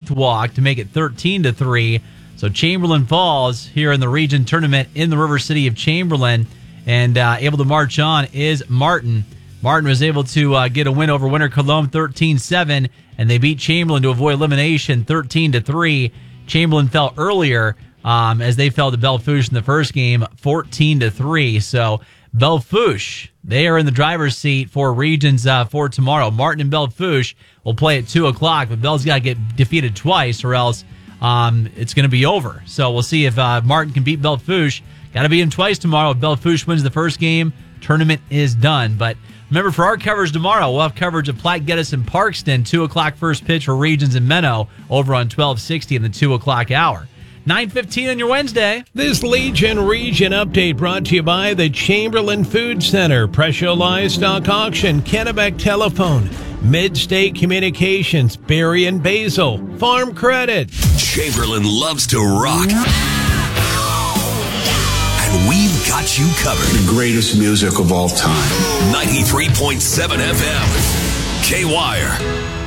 8th walk to make it 13-3. So Chamberlain Falls here in the region tournament in the River City of Chamberlain, and able to march on is Martin. Martin was able to get a win over Winter Cologne 13-7, and they beat Chamberlain to avoid elimination 13-3. Chamberlain fell earlier as they fell to Belle Fourche in the first game 14-3. So Belle Fourche, they are in the driver's seat for regions for tomorrow. Martin and Belle Fourche will play at 2 o'clock, but Belle's got to get defeated twice or else it's going to be over. So we'll see if Martin can beat Belle Fourche. Got to beat him twice tomorrow. If Belle Fourche wins the first game, tournament is done. But remember, for our coverage tomorrow, we'll have coverage of Platte Geddes and Parkston, 2 o'clock first pitch for Regions and Menno over on 1260 in the 2 o'clock hour. 9:15 on your Wednesday. This Legion Region update brought to you by the Chamberlain Food Center, Presho Livestock Auction, Kennebec Telephone, Mid-State Communications, Berry and Basil, Farm Credit. Chamberlain loves to rock. And we've got you covered. The greatest music of all time. 93.7 FM. K-Wire.